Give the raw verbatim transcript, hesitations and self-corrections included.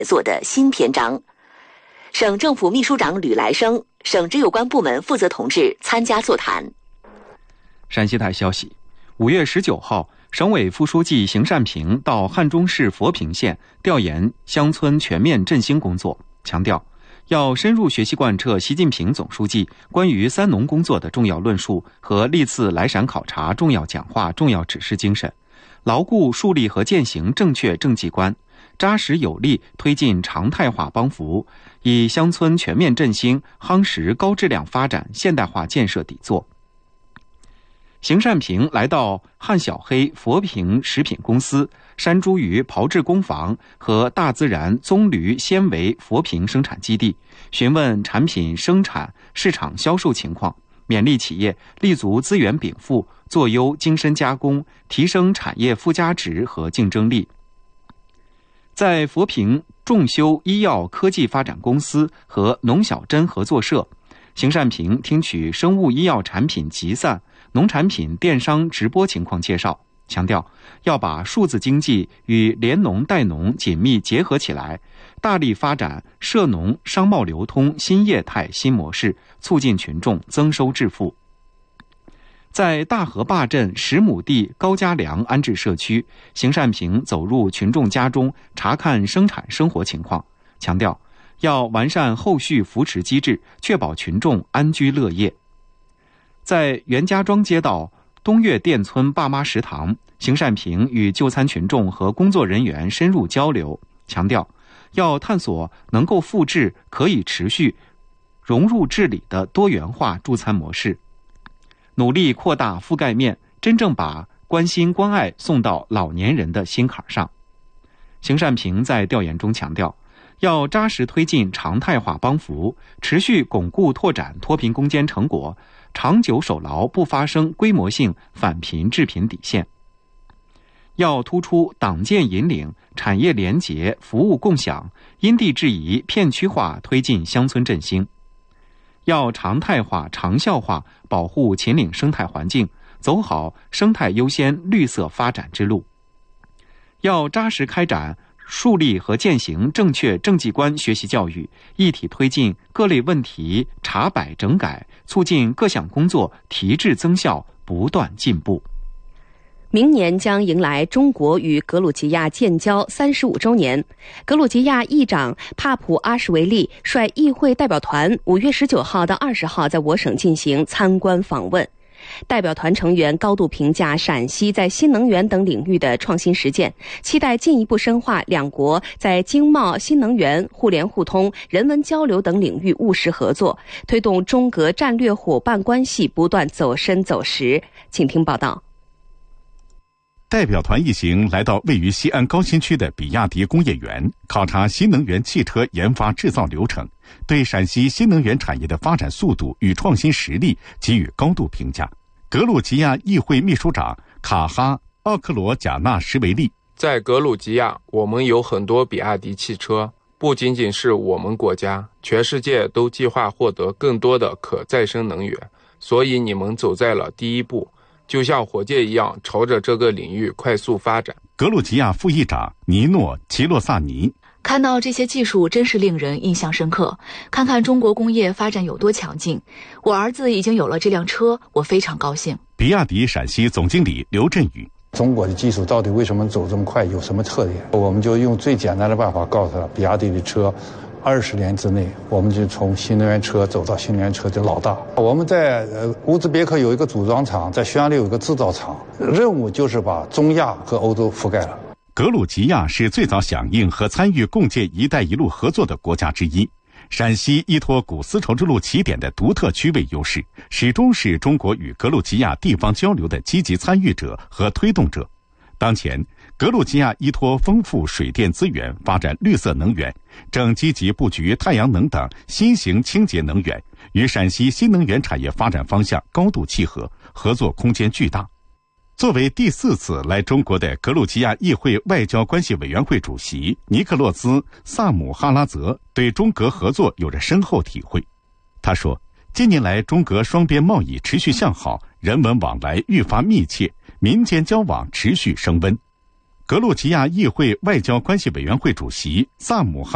作的新篇章。省政府秘书长吕来生、省直有关部门负责同志参加座谈。 陕西台消息，五月十九号，省委副书记邢善平到汉中市佛坪县调研乡村全面振兴工作，强调要深入学习贯彻习近平总书记关于三农工作的重要论述和历次来陕考察重要讲话、重要指示精神，牢固树立和践行正确政绩观，扎实有力推进常态化帮扶，以乡村全面振兴夯实高质量发展现代化建设底座。邢善平来到汉小黑佛坪食品公司、山茱萸炮制工坊和大自然棕榈纤维佛坪生产基地，询问产品生产、市场销售情况，勉励企业立足资源禀赋，做优精深加工，提升产业附加值和竞争力。在佛坪重修医药科技发展公司和农小珍合作社，邢善平听取生物医药产品集散、农产品电商直播情况介绍，强调要把数字经济与联农带农紧密结合起来，大力发展涉农商贸流通新业态新模式，促进群众增收致富。在大河坝镇十亩地高家梁安置社区，邢善平走入群众家中查看生产生活情况，强调要完善后续扶持机制，确保群众安居乐业。在袁家庄街道东岳店村爸妈食堂，邢善平与就餐群众和工作人员深入交流，强调要探索能够复制、可以持续融入治理的多元化助餐模式，努力扩大覆盖面，真正把关心关爱送到老年人的心坎上。邢善平在调研中强调，要扎实推进常态化帮扶，持续巩固拓展脱贫攻坚成果，长久守牢不发生规模性返贫致贫底线。要突出党建引领、产业联结、服务共享，因地制宜、片区化推进乡村振兴。要常态化、长效化保护秦岭生态环境，走好生态优先、绿色发展之路。要扎实开展树立和践行正确政绩观学习教育，一体推进各类问题查摆整改，促进各项工作提质增效，不断进步。 明年将迎来中国与格鲁吉亚建交三十五周年。格鲁吉亚议长帕普阿什维利率议会代表团五月十九号到二十号在我省进行参观访问。代表团成员高度评价陕西在新能源等领域的创新实践，期待进一步深化两国在经贸、新能源、互联互通、人文交流等领域务实合作，推动中格战略伙伴关系不断走深走实。请听报道。 代表团一行来到位于西安高新区的比亚迪工业园，考察新能源汽车研发制造流程，对陕西新能源产业的发展速度与创新实力给予高度评价。格鲁吉亚议会秘书长卡哈奥克罗贾纳什维利， 在格鲁吉亚，我们有很多比亚迪汽车，不仅仅是我们国家，全世界都计划获得更多的可再生能源，所以你们走在了第一步，就像火箭一样朝着这个领域快速发展。 格鲁吉亚副议长尼诺齐洛萨尼， 看到这些技术真是令人印象深刻，看看中国工业发展有多强劲。我儿子已经有了这辆车，我非常高兴。 比亚迪陕西总经理刘振宇， 中国的技术到底为什么走这么快，有什么特点？我们就用最简单的办法告诉他，比亚迪的车二十年之内，我们就从新能源车走到新能源车的老大。我们在呃乌兹别克有一个组装厂，在匈牙利有一个制造厂，任务就是把中亚和欧洲覆盖了。 格鲁吉亚是最早响应和参与共建“一带一路”合作的国家之一。陕西依托古丝绸之路起点的独特区位优势，始终是中国与格鲁吉亚地方交流的积极参与者和推动者。当前，格鲁吉亚依托丰富水电资源发展绿色能源，正积极布局太阳能等新型清洁能源，与陕西新能源产业发展方向高度契合，合作空间巨大。作为第四次来中国的格鲁吉亚议会外交关系委员会主席尼克洛兹·萨姆哈拉泽对中格合作有着深厚体会。他说，近年来中格双边贸易持续向好，人文往来愈发密切，民间交往持续升温。格鲁吉亚议会外交关系委员会主席萨姆哈